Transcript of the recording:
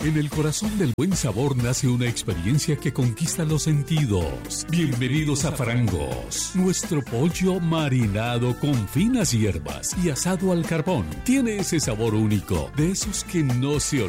En el corazón del buen sabor nace una experiencia que conquista los sentidos. Bienvenidos a Frangos. Nuestro pollo marinado con finas hierbas y asado al carbón tiene ese sabor único, de esos que no se olvidan.